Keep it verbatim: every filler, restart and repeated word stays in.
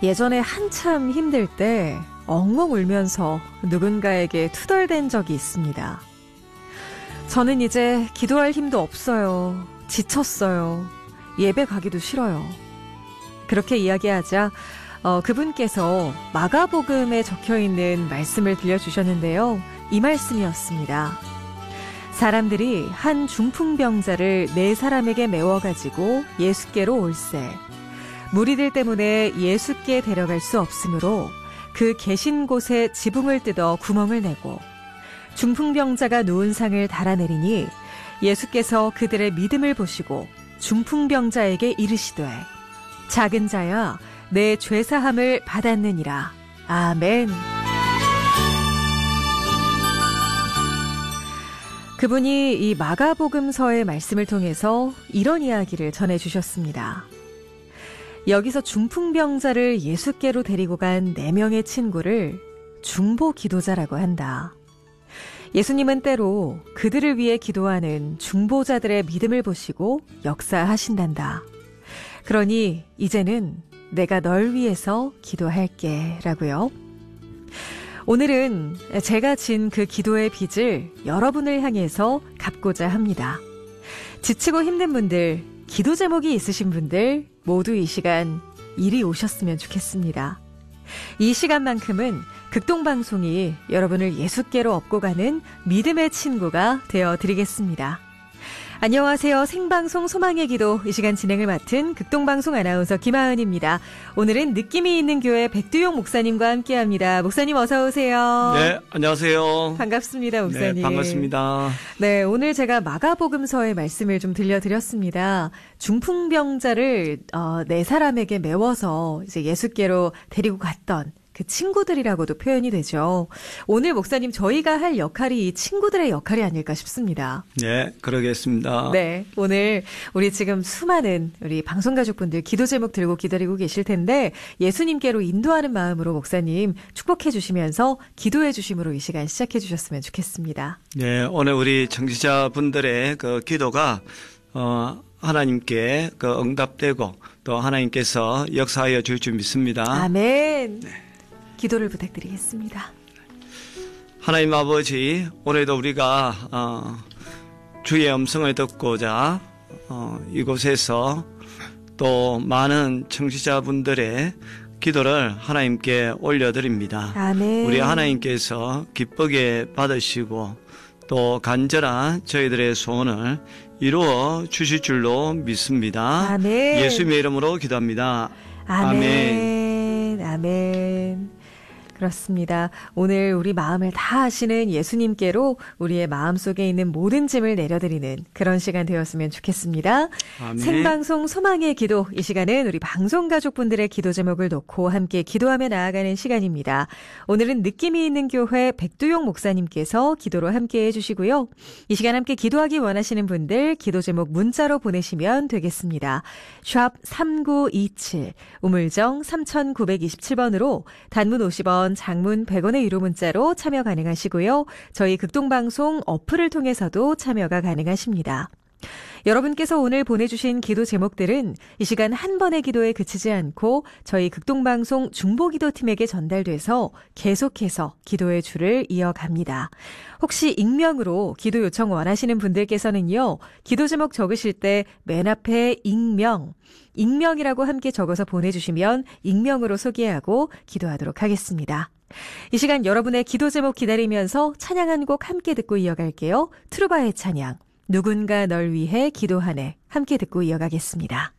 예전에 한참 힘들 때 엉엉 울면서 누군가에게 투덜댄 적이 있습니다. 저는 이제 기도할 힘도 없어요. 지쳤어요. 예배 가기도 싫어요. 그렇게 이야기하자 어, 그분께서 마가복음에 적혀있는 말씀을 들려주셨는데요. 이 말씀이었습니다. 사람들이 한 중풍병자를 네 사람에게 메워가지고 예수께로 올세. 무리들 때문에 예수께 데려갈 수 없으므로 그 계신 곳에 지붕을 뜯어 구멍을 내고 중풍병자가 누운 상을 달아내리니 예수께서 그들의 믿음을 보시고 중풍병자에게 이르시되 작은 자야 내 죄사함을 받았느니라. 아멘. 그분이 이 마가복음서의 말씀을 통해서 이런 이야기를 전해주셨습니다. 여기서 중풍병자를 예수께로 데리고 간 네 명의 친구를 중보기도자라고 한다. 예수님은 때로 그들을 위해 기도하는 중보자들의 믿음을 보시고 역사하신단다. 그러니 이제는 내가 널 위해서 기도할게 라고요. 오늘은 제가 진 그 기도의 빚을 여러분을 향해서 갚고자 합니다. 지치고 힘든 분들, 기도 제목이 있으신 분들 모두 이 시간 이리 오셨으면 좋겠습니다. 이 시간만큼은 극동방송이 여러분을 예수께로 업고 가는 믿음의 친구가 되어드리겠습니다. 안녕하세요. 생방송 소망의 기도 이 시간 진행을 맡은 극동방송 아나운서 김하은입니다. 오늘은 느낌이 있는 교회 백두용 목사님과 함께합니다. 목사님 어서 오세요. 네, 안녕하세요. 반갑습니다, 목사님. 네, 반갑습니다. 네, 오늘 제가 마가복음서의 말씀을 좀 들려드렸습니다. 중풍병자를 어, 네 사람에게 메워서 이제 예수께로 데리고 갔던 그 친구들이라고도 표현이 되죠. 오늘 목사님 저희가 할 역할이 이 친구들의 역할이 아닐까 싶습니다. 네, 그러겠습니다. 네, 오늘 우리 지금 수많은 우리 방송가족분들 기도 제목 들고 기다리고 계실 텐데 예수님께로 인도하는 마음으로 목사님 축복해 주시면서 기도해 주심으로 이 시간 시작해 주셨으면 좋겠습니다. 네, 오늘 우리 청취자분들의 그 기도가 어, 하나님께 그 응답되고 또 하나님께서 역사하여 줄 줄 믿습니다. 아멘. 네. 기도를 부탁드리겠습니다. 하나님 아버지, 오늘도 우리가 어, 주의 음성을 듣고자 어, 이곳에서 또 많은 청취자분들의 기도를 하나님께 올려드립니다. 아멘. 우리 하나님께서 기쁘게 받으시고 또 간절한 저희들의 소원을 이루어 주실 줄로 믿습니다. 아멘. 예수님의 이름으로 기도합니다. 아멘. 아멘. 아멘. 그렇습니다. 오늘 우리 마음을 다 아시는 예수님께로 우리의 마음속에 있는 모든 짐을 내려드리는 그런 시간 되었으면 좋겠습니다. 아멘. 생방송 소망의 기도, 이 시간은 우리 방송가족분들의 기도 제목을 놓고 함께 기도하며 나아가는 시간입니다. 오늘은 느낌이 있는 교회 백두용 목사님께서 기도로 함께 해주시고요. 이 시간 함께 기도하기 원하시는 분들 기도 제목 문자로 보내시면 되겠습니다. 샵 삼구이칠, 우물정 삼구이칠 번으로 단문 오십 원, 장문 백 원의 유료 문자로 참여 가능하시고요. 저희 극동방송 어플을 통해서도 참여가 가능하십니다. 여러분께서 오늘 보내주신 기도 제목들은 이 시간 한 번의 기도에 그치지 않고 저희 극동방송 중보기도팀에게 전달돼서 계속해서 기도의 줄을 이어갑니다. 혹시 익명으로 기도 요청 원하시는 분들께서는요. 기도 제목 적으실 때 맨 앞에 익명, 익명이라고 함께 적어서 보내주시면 익명으로 소개하고 기도하도록 하겠습니다. 이 시간 여러분의 기도 제목 기다리면서 찬양 한 곡 함께 듣고 이어갈게요. 트루바의 찬양, 누군가 널 위해 기도하네. 함께 듣고 이어가겠습니다.